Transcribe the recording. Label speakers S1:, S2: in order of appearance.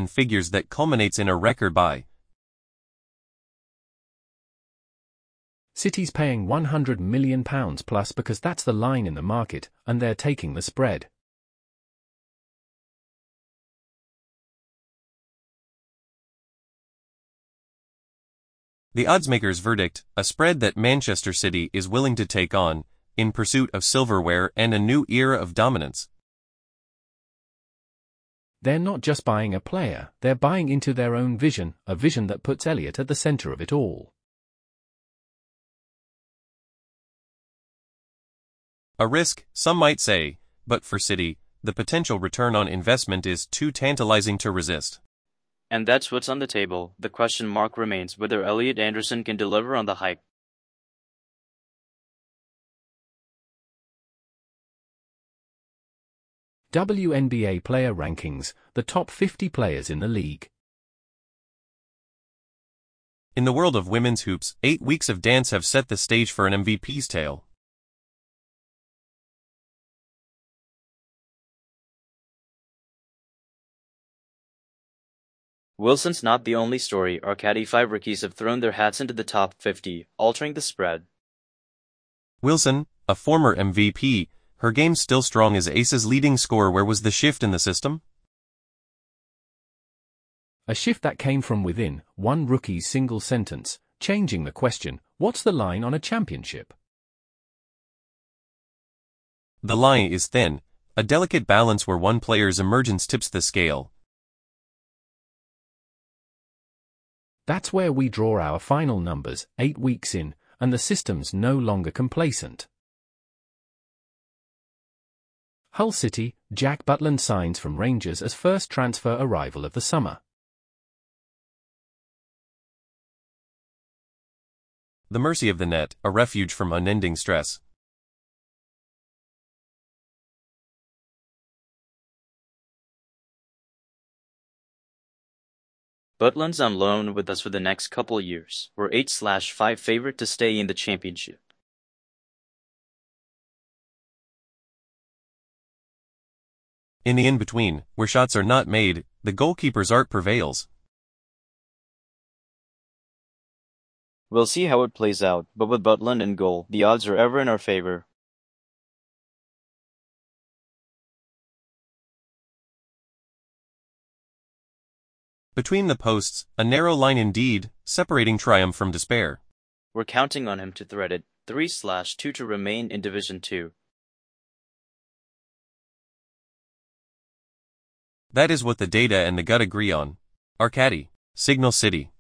S1: and figures that culminates in a record buy.
S2: City's paying £100 million plus because that's the line in the market, and they're taking the spread.
S1: The oddsmaker's verdict, a spread that Manchester City is willing to take on, in pursuit of silverware and a new era of dominance.
S2: They're not just buying a player, they're buying into their own vision, a vision that puts Elliott at the centre of it all.
S1: A risk, some might say, but for City, the potential return on investment is too tantalizing to resist.
S3: And that's what's on the table. The question mark remains whether Elliot Anderson can deliver on the hype.
S2: WNBA player rankings, the top 50 players in the league.
S1: In the world of women's hoops, 8 weeks of dance have set the stage for an MVP's tale.
S3: Wilson's not the only story. Arcady 5 rookies have thrown their hats into the top 50, altering the spread.
S1: Wilson, a former MVP, her game still strong as Ace's leading scorer. Where was the shift in the system?
S2: A shift that came from within, one rookie's single sentence, changing the question, what's the line on a championship?
S1: The line is thin, a delicate balance where one player's emergence tips the scale.
S2: That's where we draw our final numbers, 8 weeks in, and the system's no longer complacent. Hull City, Jack Butland signs from Rangers as first transfer arrival of the summer.
S1: The mercy of the net, a refuge from unending stress.
S3: Butland's on loan with us for the next couple years. We're 8/5 favorite to stay in the championship.
S1: In the in-between, where shots are not made, the goalkeeper's art prevails.
S3: We'll see how it plays out, but with Butland in goal, the odds are ever in our favor.
S1: Between the posts, a narrow line indeed, separating triumph from despair.
S3: We're counting on him to thread it, 3/2 to remain in Division 2.
S1: That is what the data and the gut agree on. Arcady, Signal City.